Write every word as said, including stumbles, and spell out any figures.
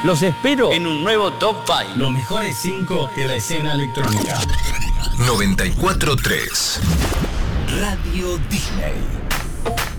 Los espero en un nuevo Top cinco. Los mejores cinco de la escena electrónica. noventa y cuatro punto tres Radio Disney.